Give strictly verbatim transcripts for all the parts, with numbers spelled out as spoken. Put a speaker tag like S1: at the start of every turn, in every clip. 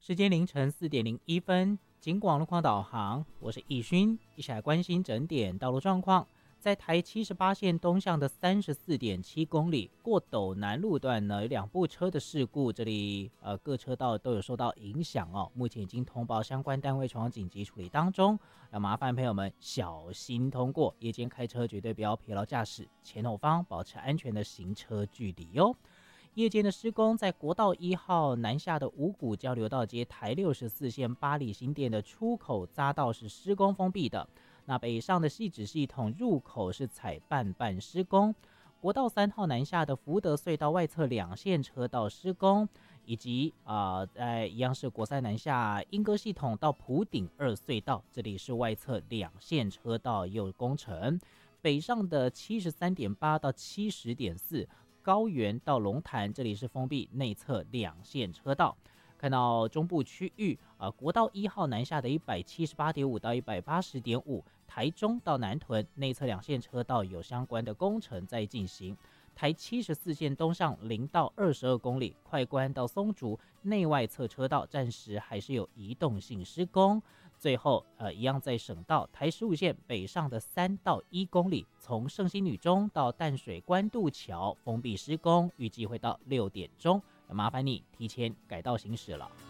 S1: 时间凌晨四点零一分，警广路况导航，我是易勋，一起来关心整点道路状况。在台七十八线东向的三十四点七公里过斗南路段呢，有两部车的事故，这里呃各车道都有受到影响哦。目前已经通报相关单位从紧急处理当中，要麻烦朋友们小心通过。夜间开车绝对不要疲劳驾驶，前后方保持安全的行车距离哦。夜间的施工在国道一号南下的五股交流道接台六十四线八里新店的出口匝道是施工封闭的。那北上的汐止系统入口是采半半施工，国道三号南下的福德隧道外侧两线车道施工，以及啊、呃，在一样是国三南下莺歌系统到埔顶二隧道，这里是外侧两线车道也有工程。北上的七十三点八到七十点四，高原到龙潭，这里是封闭内侧两线车道。看到中部区域啊、呃，国道一号南下的一百七十八点五到一百八十点五，台中到南屯内侧两线车道有相关的工程在进行。台七十四线东上零到二十二公里，快关到松竹内外侧车道暂时还是有移动性施工。最后，呃，一样在省道台十五线北上的三到一公里，从圣心女中到淡水关渡桥封闭施工，预计会到六点钟，麻烦你提前改道行驶了。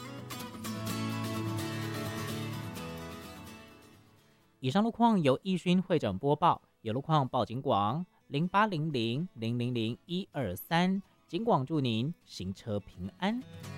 S1: 以上路况由易勋会诊播报，有路况报警广零八零零零零零一二三，警广祝您行车平安。